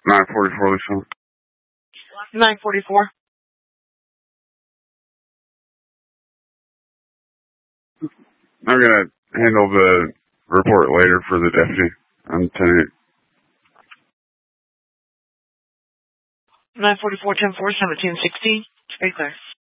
944, Lisa. 944. I'm gonna handle the report later for the deputy. I'm 10-8. 944, 10-4, 1760. Very clear.